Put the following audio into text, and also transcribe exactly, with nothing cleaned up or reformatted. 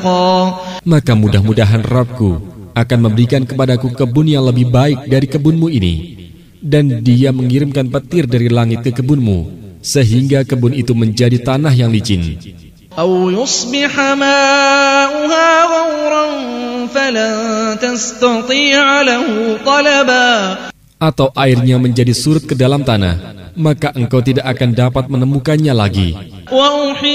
Maka mudah-mudahan Rabbku akan memberikan kepadaku kebun yang lebih baik dari kebunmu ini, dan Dia mengirimkan petir dari langit ke kebunmu sehingga kebun itu menjadi tanah yang licin. أو يصبح ماؤها غورا فلن تستطيع له طلبا. Atau airnya menjadi surut ke dalam tanah, maka engkau tidak akan dapat menemukannya lagi.